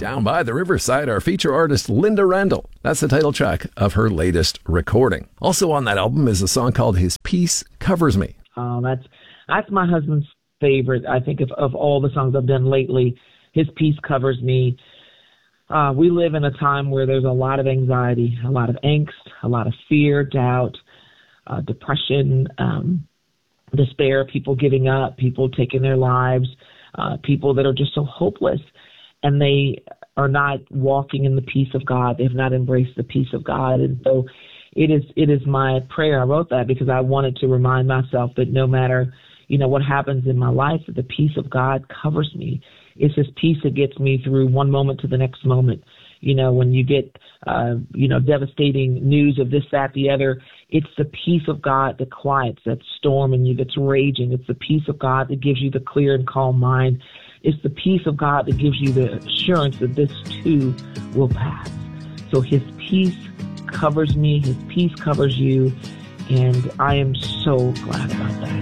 Down by the Riverside, our feature artist Linda Randall. That's the title track of her latest recording. Also on that album is a song called His Peace Covers Me. That's my husband's favorite. I think of all the songs I've done lately, His Peace Covers Me. We live in a time where there's a lot of anxiety, a lot of angst, a lot of fear, doubt, depression, despair, people giving up, people taking their lives, people that are just so hopeless, and they are not walking in the peace of God. They have not embraced the peace of God. And so it is my prayer. I wrote that because I wanted to remind myself that no matter, what happens in my life, that the peace of God covers me. It's His peace that gets me through one moment to the next moment. When you get, devastating news of this, that, the other, it's the peace of God that quiets that storm in you that's raging. It's the peace of God that gives you the clear and calm mind. It's the peace of God that gives you the assurance that this too will pass. So His peace covers me. His peace covers you. And I am so glad about that.